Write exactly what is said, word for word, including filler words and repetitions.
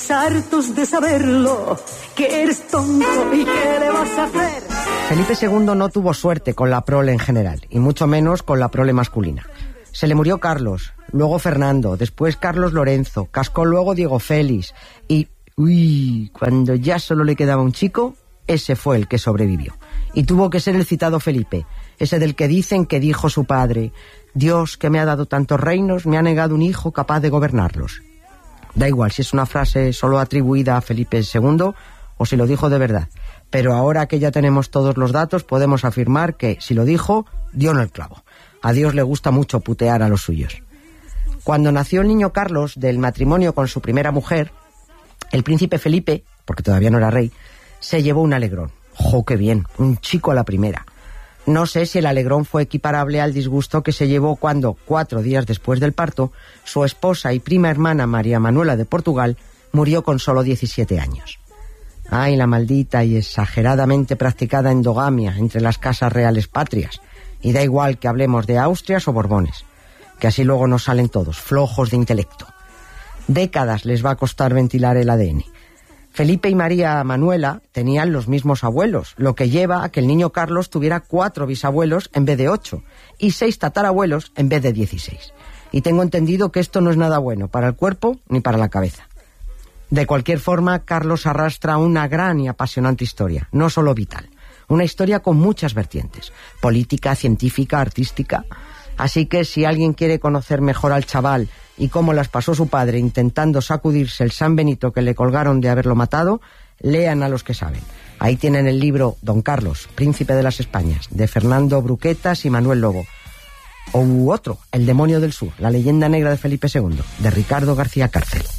Estamos hartos de saberlo, que eres tonto y qué le vas a hacer. Felipe segundo no tuvo suerte con la prole en general, y mucho menos con la prole masculina. Se le murió Carlos, luego Fernando, después Carlos Lorenzo, cascó luego Diego Félix, y, uy, cuando ya solo le quedaba un chico, ese fue el que sobrevivió. Y tuvo que ser el citado Felipe, ese del que dicen que dijo su padre: Dios, que me ha dado tantos reinos, me ha negado un hijo capaz de gobernarlos. Da igual si es una frase solo atribuida a Felipe segundo o si lo dijo de verdad. Pero ahora que ya tenemos todos los datos, podemos afirmar que, si lo dijo, dio en el clavo. A Dios le gusta mucho putear a los suyos. Cuando nació el niño Carlos del matrimonio con su primera mujer, el príncipe Felipe, porque todavía no era rey, se llevó un alegrón. ¡Jo, qué bien! Un chico a la primera. No sé si el alegrón fue equiparable al disgusto que se llevó cuando, cuatro días después del parto, su esposa y prima hermana María Manuela de Portugal murió con solo diecisiete años. Ay, la maldita y exageradamente practicada endogamia entre las casas reales patrias. Y da igual que hablemos de Austrias o Borbones, que así luego nos salen todos, flojos de intelecto. Décadas les va a costar ventilar el A D N. Felipe y María Manuela tenían los mismos abuelos, lo que lleva a que el niño Carlos tuviera cuatro bisabuelos en vez de ocho, y seis tatarabuelos en vez de dieciséis. Y tengo entendido que esto no es nada bueno para el cuerpo ni para la cabeza. De cualquier forma, Carlos arrastra una gran y apasionante historia, no solo vital. Una historia con muchas vertientes, política, científica, artística. Así que si alguien quiere conocer mejor al chaval y cómo las pasó su padre intentando sacudirse el San Benito que le colgaron de haberlo matado, lean a los que saben. Ahí tienen el libro Don Carlos, Príncipe de las Españas, de Fernando Bruquetas y Manuel Lobo. O otro, El demonio del sur, la leyenda negra de Felipe segundo, de Ricardo García Cárcel.